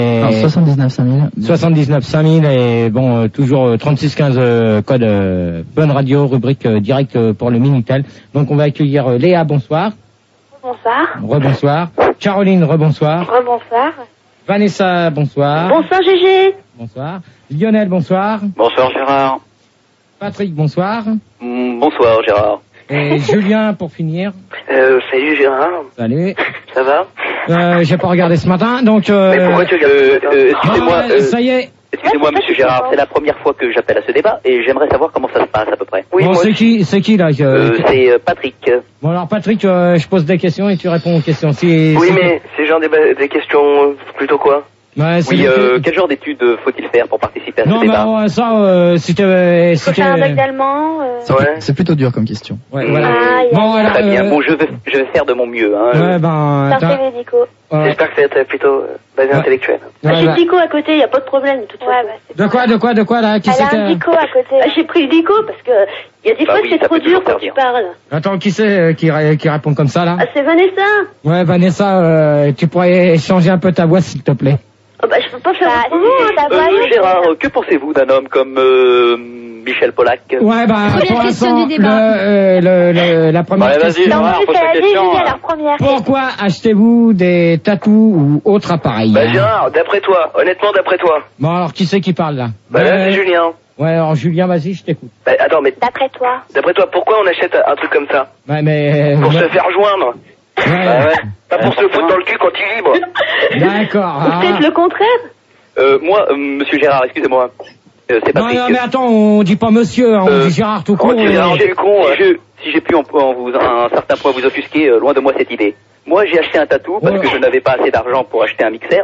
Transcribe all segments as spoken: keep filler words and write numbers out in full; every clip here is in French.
Non, soixante-dix-neuf cinq mille. soixante-dix-neuf cinq mille et bon, euh, toujours euh, trente-six quinze euh, code euh, Bonne Radio, rubrique euh, direct euh, pour le Minitel. Donc on va accueillir euh, Léa, bonsoir. Bonsoir. Rebonsoir. Caroline, rebonsoir. Rebonsoir. Vanessa, bonsoir. Bonsoir Gégé. Bonsoir. Lionel, bonsoir. Bonsoir Gérard. Patrick, bonsoir. Mm, bonsoir Gérard. Et Julien, pour finir. Euh, salut Gérard. Salut. Ça va? Euh, j'ai pas regardé ce matin, donc... Euh... Mais pourquoi tu regardes euh, euh, Excusez-moi, ah, euh, ça y est. Excusez-moi Monsieur Gérard, c'est la première fois que j'appelle à ce débat et j'aimerais savoir comment ça se passe à peu près. Oui, bon, c'est qui, c'est qui là euh, euh, C'est euh, Patrick. Bon alors Patrick, euh, je pose des questions et tu réponds aux questions. Si, oui si... mais c'est genre des, des questions plutôt quoi? Ouais, oui, euh, quel genre d'études faut-il faire pour participer à non, ce débat? Non, mais ça, euh, si tu avais... Si faut faire un doc d'allemand. Euh... C'est, ouais. c'est plutôt dur comme question. Ouais, voilà. Ah, bon, alors, très bien. Euh... Bon, je vais, je vais faire de mon mieux. Hein. Ouais, ben... Parfait médicaux. Ouais. J'espère que ça va être plutôt euh, basé ouais. intellectuel. Ouais, j'ai le dico à côté, y a pas de problème. Toute ouais, bah, de quoi, de quoi, de quoi là? Qui Elle a un dico à côté. Bah, j'ai pris le dico parce que y a des bah fois oui, c'est trop dur quand tu parles. Attends, qui c'est euh, qui, qui répond comme ça là? Ah, c'est Vanessa. Ouais, Vanessa, euh, tu pourrais changer un peu ta voix s'il te plaît. Oh, bah je peux pas faire bah, autrement. Ça euh, va, Gérard, que pensez-vous d'un homme comme euh, Michel Pollack? Ouais, bah, première pour question du le, débat. euh, le, le, la première ouais, question. Non, en plus, elle a dit, alors première. Pourquoi achetez-vous des tatous ou autres appareils? Bah, Gérard, d'après toi, honnêtement, d'après toi. Bon, alors, qui c'est qui parle, là? Bah, là, c'est Julien. Ouais, alors, Julien, vas-y, je t'écoute. Bah, attends, mais. D'après toi. D'après toi, pourquoi on achète un truc comme ça? Ouais, mais. Pour ouais. se faire joindre. Ouais. Bah, ouais. Pas pour se foutre dans le cul quand il est libre. D'accord. Ou peut-être le contraire. Euh, moi, euh, monsieur Gérard, excusez-moi. Euh, c'est Non, Patrick. non, mais attends, on dit pas monsieur, hein, on Euh, dit Gérard tout court. Oh, Gérard, tu es con. Si je, si j'ai pu en, en vous, un certain point vous offusquer, euh, loin de moi cette idée. Moi, j'ai acheté un tatou parce Ouais. que je n'avais pas assez d'argent pour acheter un mixeur.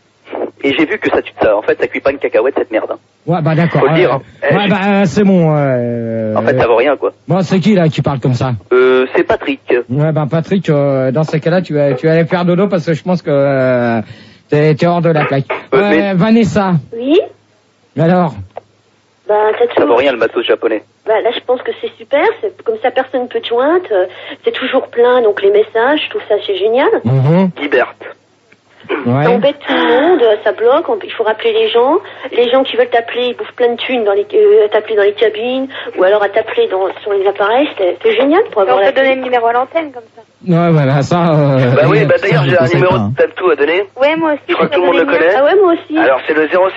Et j'ai vu que ça, ça, en fait, ça cuit pas une cacahuète, cette merde. Ouais, bah d'accord. Faut le Ouais, dire. ouais, Eh, bah c'est bon. Euh, En fait, ça vaut rien, quoi. Bon, c'est qui là qui parle comme ça? Euh, c'est Patrick. Ouais, bah Patrick, euh, dans ces cas-là, tu vas, tu vas aller faire dodo parce que je pense que euh, t'es, t'es hors de la plaque. Euh, Ouais, mais- Vanessa. Oui. Alors. Bah t'as Ça vaut toujours. rien, le matos japonais. Bah là je pense que c'est super. C'est comme ça personne peut te joindre. euh, C'est toujours plein donc les messages. Je trouve ça c'est génial. Mhm. Guibert. Ça Ouais. embête tout le monde, ça bloque, on- il faut rappeler les gens. Les gens qui veulent t'appeler, ils bouffent plein de thunes dans les, euh, à t'appeler dans les cabines, ou alors à t'appeler dans, sur les appareils, c'est, c'est génial pour avoir On la peut donner le numéro à l'antenne comme ça. Ouais, ouais, bah ça. Euh, Bah oui, bah ça, d'ailleurs, je j'ai un pensais numéro pas, hein. de tatou à donner. Ouais, moi aussi. Je crois que peux tout le monde le donner le mien. connaît. Ah ouais, moi aussi. Alors, c'est le zéro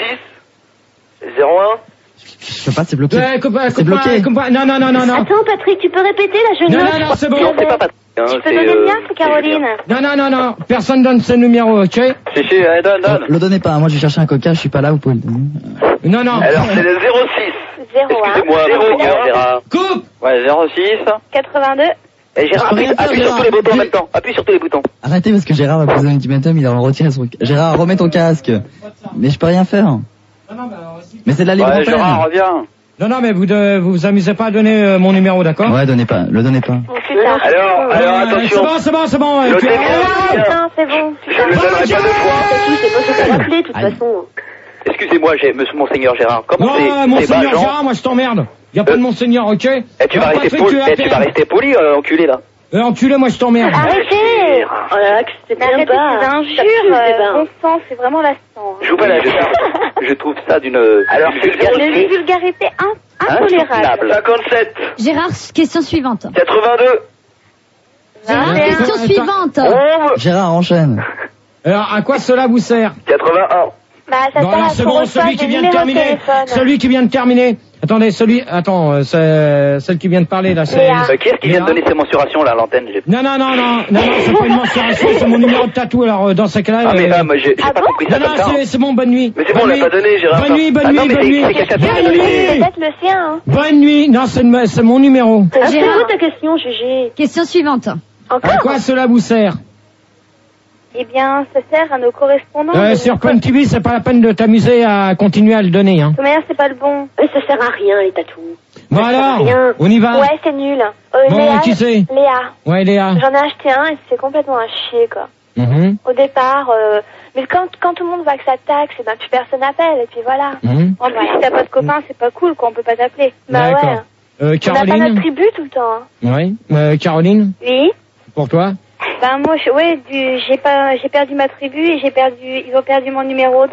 six zéro un Je peux pas, c'est bloqué. Ouais, coupe, c'est coupe, bloqué. coupe, coupe, non, non, non, non, non. Attends Patrick, tu peux répéter là, je Non, note. non, non, c'est bon. Non, c'est pas Patrick. Hein, Tu peux c'est, donner le euh, mien, c'est Caroline. Non, non, non, non. Personne donne ce numéro, ok? C'est chez, allez, donne, donne. Le donnez pas, hein. Moi j'ai cherché un coca, je suis pas là, vous pouvez le donner. Non, non. Alors, c'est le zéro six. zéro un. Excusez-moi, mon Seigneur, Gérard. Coupe. Ouais, zéro six. quatre-vingt-deux. Et Gérard, Je peux appuie, rien faire, appuie sur Gérard. tous les boutons en J'ai- même temps. Appuie sur tous les boutons. Arrêtez parce que Gérard va poser un ultimatum, il a retiré son... Gérard, remets ton casque. Mais je peux rien faire. Non, non, bah, aussi. Mais c'est de la libre Ouais, antenne. Gérard, reviens. Non, non, mais vous de, vous vous amusez pas à donner euh, mon numéro, d'accord? Ouais, donnez pas, le donnez pas. Bon, plus tard. Alors, alors, Euh, attention. C'est bon, c'est bon, c'est bon. Le tu- numéro, Ah, c'est- Non, c'est bon. Je ne le donnerai pas deux fois. C'est tout, c'est pas ça qu'on rappeler de toute Aïe. façon. Excusez-moi, j'ai, monsieur Monseigneur Gérard. Comment Non, c'est, euh, c'est Monseigneur Bajan? Gérard, moi je t'emmerde. Y a pas Euh, de Monseigneur, ok? Eh, tu vas Alors, rester Patrick, poli, tu vas eh, tu vas faire- rester poli, euh, enculé, là. Euh, enculé, moi je t'emmerde. Arrêtez. Oh là là, que c'est Mais bien arrêtez bas. ces Ça injures. pue, c'est euh, bas. Bon sang, c'est vraiment lassant. Je vous pas là, je, je trouve ça d'une, Alors, d'une c'est Une vulgarité vulgarité in- intolérable. insoutenable. cinquante-sept, Gérard, question suivante. quatre-vingt-deux, Gérard, Ah, question attends. suivante. onze, Gérard, enchaîne. Alors, à quoi cela vous sert? quatre-vingt-un. Bah, ça Non, sert alors à c'est qu'on bon, reçoive celui qui des vient de numéros terminer. téléphone. Celui qui vient de terminer. Attendez, celui, attends, euh, c'est, celle qui vient de parler, là, c'est... Léa. Euh, qui est-ce qui vient de donner ces mensurations là à l'antenne? J'ai- Non, non, non, non, non, non, c'est pas une mensuration, c'est mon numéro de tatou, alors, euh, dans ce cas-là... Ah mais euh, là, moi j'ai j'ai Ah pas bon compris ça non, comme non, ça. c'est, c'est bon, bonne nuit. Mais c'est bon, on Bonne l'a nuit. pas donné, Gérard. Bonne nuit, bonne Ah non, nuit, mais bonne c'est- nuit. c'est quelqu'un d'autre. Bonne C'est nuit. peut-être le sien, hein. Bonne nuit. Non, c'est, le- c'est mon numéro. Ah, c'est Gérard. quoi ta question, Gégé? Question suivante. À Encore? quoi cela vous sert? Eh bien, ça sert à nos correspondants. Euh, de- sur Pun T V, c'est pas la peine de t'amuser à continuer à le donner, hein. De toute manière, c'est pas le bon. Mais ça sert à rien, les tatous. Bon Ça sert à alors, rien. on y va. Ouais, c'est nul. Euh, Bon, Léa, qui c'est? Léa. Ouais, Léa. J'en ai acheté un et c'est complètement un chier, quoi. Mhm, Au départ, euh, mais quand, quand tout le monde voit que ça taxe, et ben plus personne appelle, et puis voilà. mhm. En plus, si t'as pas de copain, c'est pas cool, quoi, on peut pas t'appeler. Bah ouais. D'accord. Euh, On n'a pas notre Caroline. tribu tout le temps, hein. Oui. Euh, Caroline, Oui. pour toi. Ben moi, je, ouais, du, j'ai pas, j'ai perdu ma tribu et j'ai perdu, ils ont perdu mon numéro.